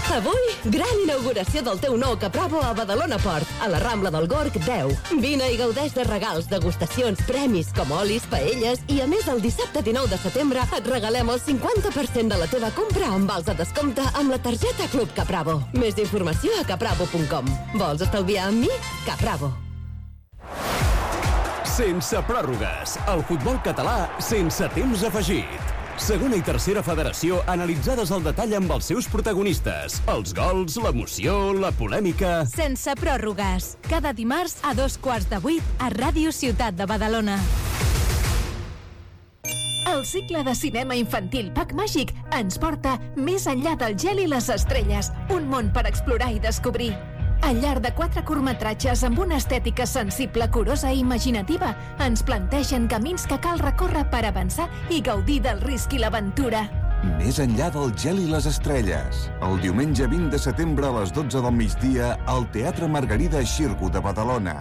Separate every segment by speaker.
Speaker 1: Avui, gran inauguració del teu nou Capravo a Badalona Port, a la Rambla del Gorg 10. Vine i gaudeix de regals, degustacions, premis, com olis, paelles, i a més el dissabte 19 de setembre et regalem el 50% de la teva compra amb vals de descompte amb la targeta Club Capravo. Més informació a capravo.com. Vols estalviar amb mi? Capravo.
Speaker 2: Sense pròrrogues, el futbol català sense temps afegit. Segona i tercera federació analitzades al detall amb els seus protagonistes. Els gols, l'emoció, la polèmica...
Speaker 3: Sense pròrrogues. Cada dimarts a 7:15 a Ràdio Ciutat de Badalona. El cicle de cinema infantil Pack Màgic ens porta més enllà del gel i les estrelles, un món per explorar i descobrir. Al llarg de 4 curtmetratges amb una estètica sensible, curosa i imaginativa, ens plantegen camins que cal recórrer per avançar i gaudir del risc i l'aventura.
Speaker 4: Més enllà del gel i les estrelles. El diumenge 20 de setembre a les 12 del migdia al Teatre Margarida Xirgu de Badalona.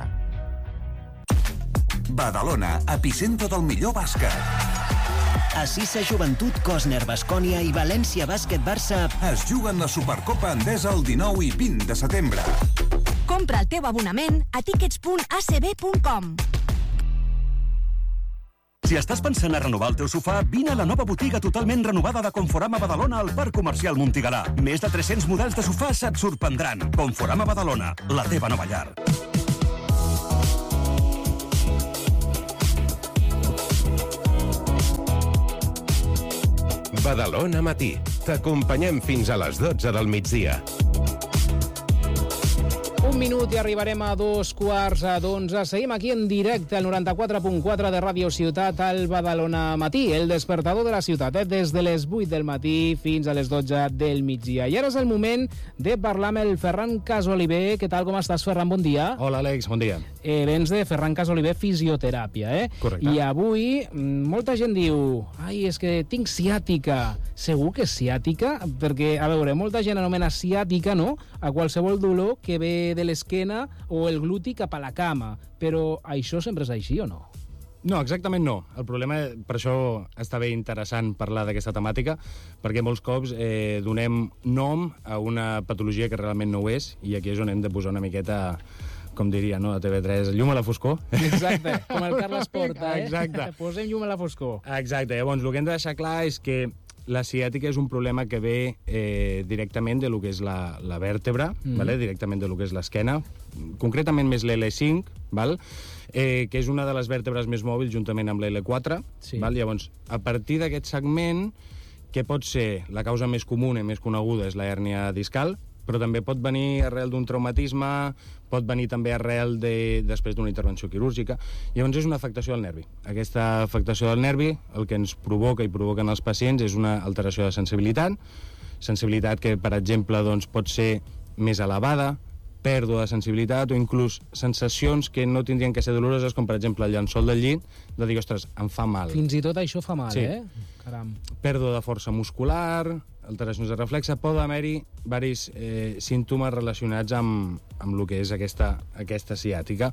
Speaker 4: Badalona, epicentre del millor bàsquet.
Speaker 5: Assisa Joventut, Cosner, Baskonia i València Bàsquet Barça
Speaker 4: es juguen la Supercopa Endesa el 19 i 20 de setembre.
Speaker 3: Compra el teu abonament a tickets.acb.com.
Speaker 6: Si estàs pensant a renovar el teu sofà, vine a la nova botiga totalment renovada de Conforama Badalona al Parc Comercial Montigalà. Més de 300 models de sofàs et sorprendran. Conforama Badalona, la teva nova llar.
Speaker 7: Badalona Matí. T'acompanyem fins a les 12 del migdia.
Speaker 8: Un minut i arribarem a 11:15. Seguim aquí en directe al 94.4 de Ràdio Ciutat al Badalona Matí, el despertador de la ciutat, des de les 8 del matí fins a les 12 del migdia. I ara és el moment de parlar amb el Ferran Casoliver. Què tal, com estàs, Ferran? Bon dia.
Speaker 9: Hola, Àlex, bon dia.
Speaker 8: Vens de Ferran Casoliver Fisioteràpia,
Speaker 9: Correcte.
Speaker 8: I avui molta gent diu ai, és que tinc ciàtica. Segur que és ciàtica? Perquè, a veure, molta gent anomena ciàtica, no?, a qualsevol dolor que ve de l'esquena o el gluti cap a la cama. Però això sempre és així o no?
Speaker 9: No, exactament no. El problema, per això està bé interessant parlar d'aquesta temàtica, perquè molts cops donem nom a una patologia que realment no ho és, i aquí és on hem de posar una miqueta, com diria, no, a TV3, llum a la foscor.
Speaker 8: Exacte, com el Carles Porta,
Speaker 9: Exacte.
Speaker 8: Posem llum a la foscor.
Speaker 9: Exacte, llavors el que hem de deixar clar és que la ciàtica és un problema que ve directament de lo que és la vèrtebra, vale? Directament de lo que és l'esquena, concretament més l'L5, val? Que és una de les vèrtebres més mòbils juntament amb l'L4.
Speaker 8: Sí.
Speaker 9: Val? Llavors, a partir d'aquest segment, que pot ser la causa més comuna i més coneguda és la hèrnia discal, però també pot venir arrel d'un traumatisme, pot venir també arrel després d'una intervenció quirúrgica. Llavors és una afectació del nervi. Aquesta afectació del nervi el que ens provoca i provoquen els pacients és una alteració de sensibilitat que, per exemple, doncs, pot ser més elevada, pèrdua de sensibilitat o inclús sensacions que no tindrien que ser doloroses, com per exemple el llençol del llit, de dir, ostres, em fa mal.
Speaker 8: Fins i tot això fa mal,
Speaker 9: Sí.
Speaker 8: Caram.
Speaker 9: Pèrdua de força muscular, alteracions de reflexe, poden haver-hi diversos símptomes relacionats amb el que és aquesta ciàtica.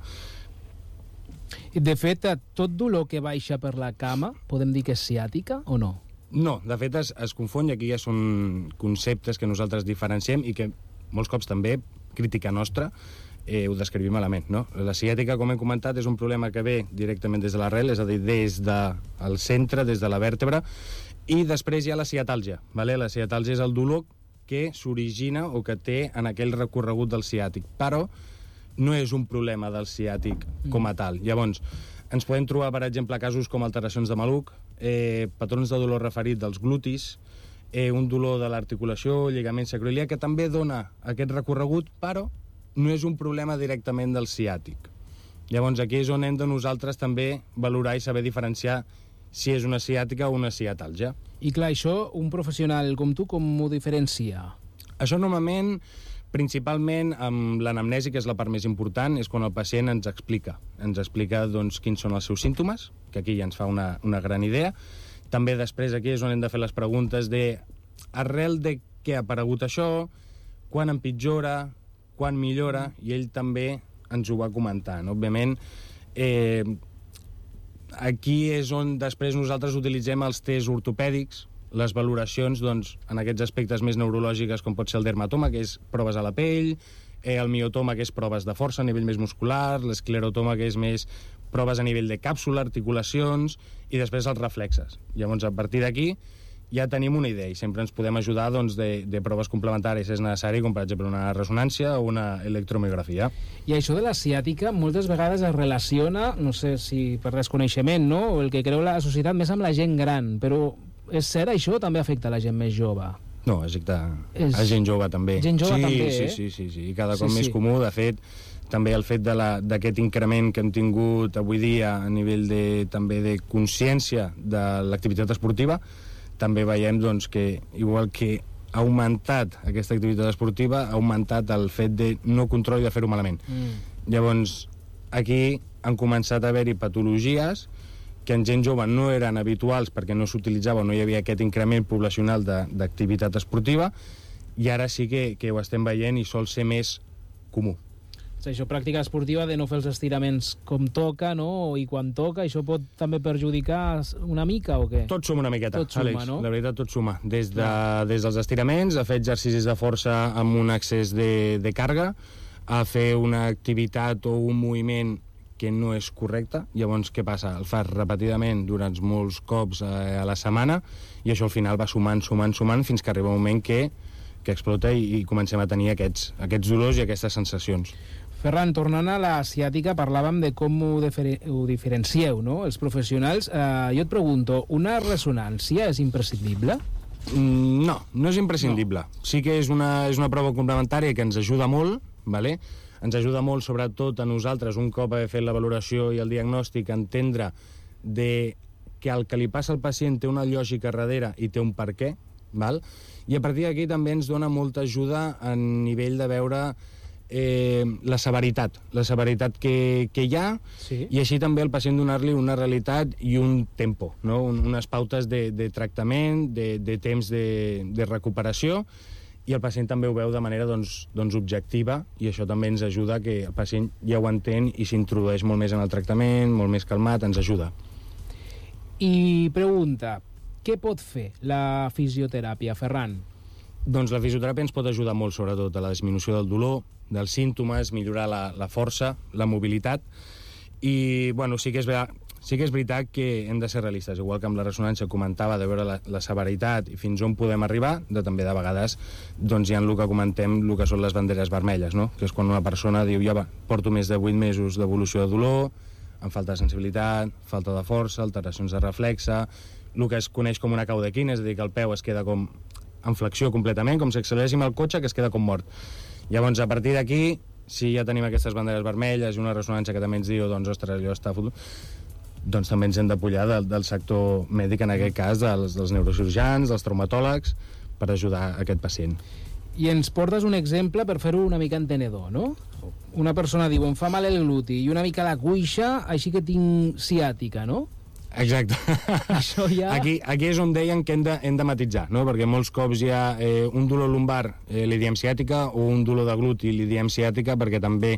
Speaker 8: De fet, tot dolor que baixa per la cama, podem dir que és ciàtica o no?
Speaker 9: No, de fet es confon, i aquí ja són conceptes que nosaltres diferenciem i que molts cops també, crítica nostra, ho descrivim malament, no? La ciàtica, com hem comentat, és un problema que ve directament des de l'arrel, és a dir, des del centre, des de la vèrtebra, i després hi ha la ciatàlgia, vale? La ciatàlgia és el dolor que s'origina o que té en aquell recorregut del ciàtic, però no és un problema del ciàtic com a tal. Llavors, ens podem trobar, per exemple, casos com alteracions de maluc, patrons de dolor referit dels glutis, un dolor de l'articulació, lligament sacroiliac, que també dona aquest recorregut, però no és un problema directament del ciàtic. Llavors, aquí és on hem de nosaltres també valorar i saber diferenciar si és una ciàtica o una ciatàlgia.
Speaker 8: I clar, això, un professional com tu, com ho diferencia?
Speaker 9: Això normalment, principalment amb l'anamnesi, que és la part més important, és quan el pacient ens explica doncs, quins són els seus símptomes, que aquí ja ens fa una gran idea. També després aquí és on hem de fer les preguntes de arrel de què ha aparegut això, quan empitjora, quan millora, i ell també ens ho va comentant. Òbviament, aquí és on després nosaltres utilitzem els tests ortopèdics, les valoracions doncs, en aquests aspectes més neurològiques, com pot ser el dermatoma, que és proves a la pell, el miotoma, que és proves de força a nivell més muscular, l'esclerotoma, que és més proves a nivell de càpsula, articulacions, i després els reflexes. Llavors, a partir d'aquí, ja tenim una idea i sempre ens podem ajudar doncs, de proves complementàries si és necessari, com per exemple una ressonància o una electromiografia.
Speaker 8: I això de la ciàtica moltes vegades es relaciona, no sé si per desconeixement, no? O el que creu la societat més amb la gent gran, però és cert això o també afecta la gent més jove?
Speaker 9: No, afecta a gent jove també.
Speaker 8: Gent jove també,
Speaker 9: Sí, i cada cop més comú, de fet, també el fet d'aquest increment que hem tingut avui dia a nivell també de consciència de l'activitat esportiva, també veiem doncs, que, igual que ha augmentat aquesta activitat esportiva, ha augmentat el fet de no control i de fer-ho malament. Llavors, aquí han començat a haver-hi patologies que en gent jove no eren habituals perquè no s'utilitzava, no hi havia aquest increment poblacional d'activitat esportiva, i ara sí que ho estem veient i sol ser més comú.
Speaker 8: Això, pràctica esportiva de no fer els estiraments com toca, no? I quan toca, això pot també perjudicar una mica o què?
Speaker 9: Tot suma una miqueta,
Speaker 8: tot suma,
Speaker 9: Àlex,
Speaker 8: no?
Speaker 9: La veritat tot suma. Des dels estiraments, a fer exercicis de força amb un excés de càrrega, a fer una activitat o un moviment que no és correcte. Llavors, què passa? El fas repetidament durant molts cops a la setmana i això al final va sumant fins que arriba un moment que explota i comencem a tenir aquests dolors i aquestes sensacions.
Speaker 8: Ferran, tornant a la ciàtica, parlàvem de com ho diferencieu, no?, els professionals. Jo et pregunto, una ressonància és imprescindible?
Speaker 9: No és imprescindible. No. Sí que és una prova complementària que ens ajuda molt, ¿vale? Ens ajuda molt, sobretot a nosaltres, un cop haver fet la valoració i el diagnòstic, entendre que el que li passa al pacient té una lògica darrere i té un per què, val? I a partir d'aquí també ens dona molta ajuda a nivell de veure la severitat que hi ha, sí. I així també al pacient donar-li una realitat i un tempo, no? Unes pautes de tractament, de temps de recuperació, i el pacient també ho veu de manera doncs, objectiva, i això també ens ajuda que el pacient ja ho entén i s'introdueix molt més en el tractament, molt més calmat, ens ajuda.
Speaker 8: I pregunta, què pot fer la fisioteràpia, Ferran?
Speaker 9: Doncs la fisioteràpia ens pot ajudar molt, sobretot, a la disminució del dolor, dels símptomes, millorar la força, la mobilitat, i bueno, sí que és veritat que hem de ser realistes, igual que amb la ressonància comentava de veure la severitat i fins on podem arribar, també de vegades doncs hi ha el que comentem, el que són les banderes vermelles, no? Que és quan una persona diu ja porto més de 8 mesos d'evolució de dolor, amb falta de sensibilitat, falta de força, alteracions de reflexe, el que es coneix com una caudequina, és a dir, que el peu es queda com en flexió completament, com si acceleréssim el cotxe, que es queda com mort. Llavors, a partir d'aquí, si ja tenim aquestes banderes vermelles i una ressonància que també ens diu, doncs, ostres, allò està fotut, doncs també ens hem d'apollar del sector mèdic, en aquest cas, dels neurocirurgians, dels traumatòlegs, per ajudar aquest pacient.
Speaker 8: I ens portes un exemple per fer-ho una mica entenedor, no? Una persona diu, em fa mal el gluti i una mica la cuixa, així que tinc ciàtica, no?
Speaker 9: Exacte.
Speaker 8: Això ja...
Speaker 9: Aquí és on deien que hem de matitzar, no? Perquè molts cops hi ha un dolor lumbar, li diem ciàtica, o un dolor de gluti, li diem ciàtica, perquè també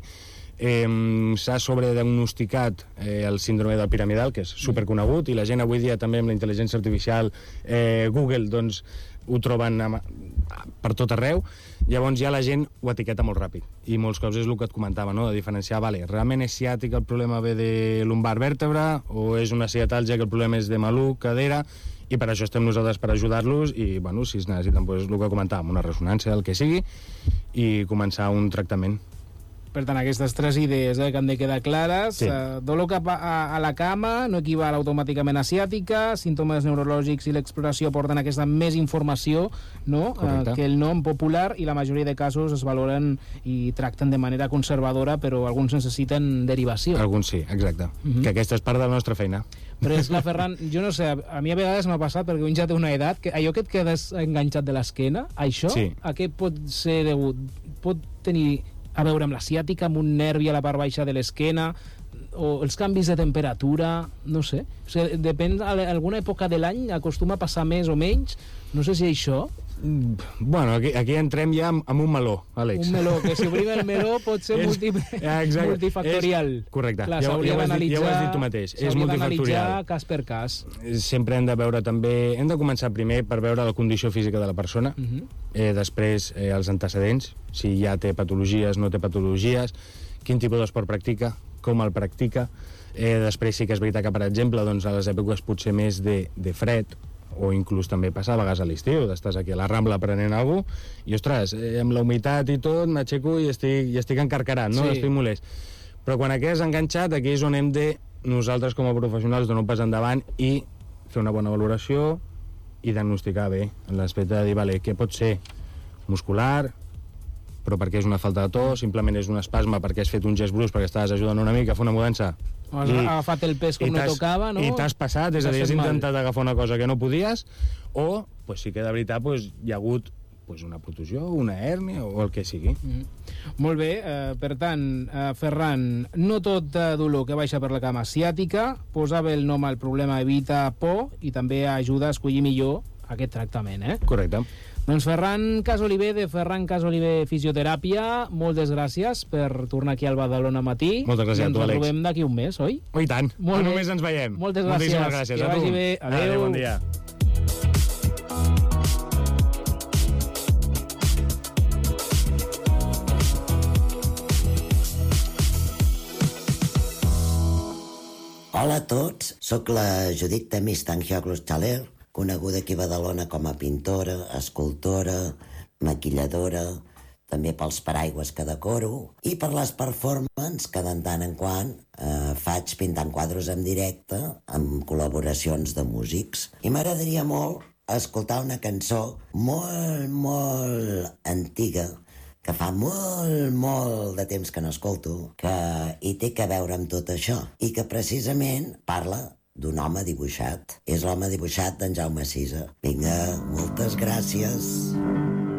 Speaker 9: s'ha sobrediagnosticat el síndrome del piramidal, que és superconegut, i la gent avui dia també amb la intel·ligència artificial, Google, doncs ho troben per tot arreu. Llavors ja la gent ho etiqueta molt ràpid, i molts cops és el que et comentava, no? De diferenciar, realment és ciàtica, el problema ve de lumbar vèrtebra, o és una ciatàlgia que el problema és de maluc, cadera, i per això estem nosaltres per ajudar-los, i bueno, si es necessiten, doncs, el que comentàvem, una ressonància, el que sigui, i començar un tractament.
Speaker 8: Per tant, aquestes tres idees que han de quedar clares. Sí. Dolor cap a la cama no equival automàticament a ciàtica, símptomes neurològics i l'exploració porten aquesta més informació, no? Que el nom popular, i la majoria de casos es valoren i tracten de manera conservadora, però alguns necessiten derivació.
Speaker 9: Alguns sí, exacte. Que aquesta és part de la nostra feina.
Speaker 8: Però és clar, Ferran, jo no sé, a mi a vegades m'ha passat, perquè un ja té una edat, que allò que et quedes enganxat de l'esquena, això, sí. A què pot ser degut? Pot tenir a veure amb la ciàtica, amb un nervi a la part baixa de l'esquena, o els canvis de temperatura, no sé. O sigui, depèn, alguna època de l'any acostuma a passar més o menys, no sé si això...
Speaker 9: Bueno, aquí entrem ja amb un meló, Àlex.
Speaker 8: Un meló, que si obrim el meló pot ser multifactorial.
Speaker 9: Correcte,
Speaker 8: clar,
Speaker 9: ja ho has dit tu mateix. És multifactorial.
Speaker 8: Cas per cas.
Speaker 9: Sempre hem de veure també... Hem de començar primer per veure la condició física de la persona, després els antecedents, si ja té patologies, no té patologies, quin tipus d'esport practica, com el practica. Després sí que és veritat que, per exemple, doncs, a les èpoques potser més de fred, o inclús també passar a vegades a l'estiu, d'estàs aquí a la Rambla prenent alguna cosa, i ostres, amb la humitat i tot, m'aixeco i estic encarcarat, no? Sí. Estic molest. Però quan aquí has enganxat, aquí és on hem de, nosaltres com a professionals, donar un pas endavant i fer una bona valoració i diagnosticar bé, en l'aspecte de dir, vale, què pot ser muscular, però perquè és una falta de to, simplement és un espasme perquè has fet un gest brusc, perquè estaves ajudant una mica a fer una mudança.
Speaker 8: Has agafat el pes com no tocava, no?
Speaker 9: I t'has passat, és a dir, has intentat agafar una cosa que no podies, o, pues, sí que de veritat pues, hi ha hagut pues, una protusió, una hèrnia o el que sigui.
Speaker 8: Molt bé, per tant, Ferran, no tot dolor que baixa per la cama asiàtica, posava el nom al problema evita por i també ajuda a escollir millor aquest tractament,
Speaker 9: Correcte.
Speaker 8: Doncs Ferran Casoliver, de Ferran Casoliver Fisioteràpia, moltes gràcies per tornar aquí al Badalona Matí.
Speaker 9: Moltes gràcies a tu, Àlex.
Speaker 8: Ens trobem d'aquí un mes, oi?
Speaker 9: I tant. Només ens veiem.
Speaker 8: Moltes gràcies.
Speaker 9: Moltíssimes gràcies.
Speaker 8: Que vagi bé. Adéu.
Speaker 9: Bon dia.
Speaker 10: Hola a tots, sóc la Judit Temis Tangioglos Xaler, coneguda aquí a Badalona com a pintora, escultora, maquilladora, també pels paraigües que decoro, i per les performances que de tant en quant faig pintant quadros en directe amb col·laboracions de músics. I m'agradaria molt escoltar una cançó molt, molt antiga, que fa molt de temps que no escolto, que hi té a veure amb tot això, i que precisament parla d'un home dibuixat. És l'home dibuixat d'en Jaume Sisa. Vinga, moltes gràcies.